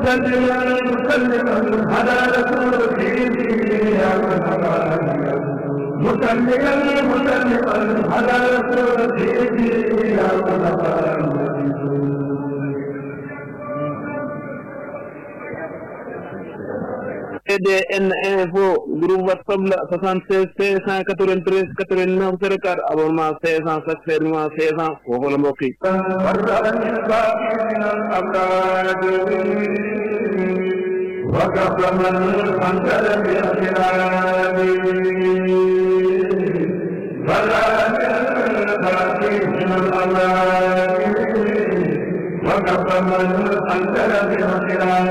مسلما على رسوله يا مسلما على رسوله يا EDN info groupe WhatsApp la 76 593 89 04 abonnement 500 chaque fermement 500 foofu la mbokk yi وكفر من أنزل بالخلال فلا يلقى من الأمان وكفر من أنزل بالخلال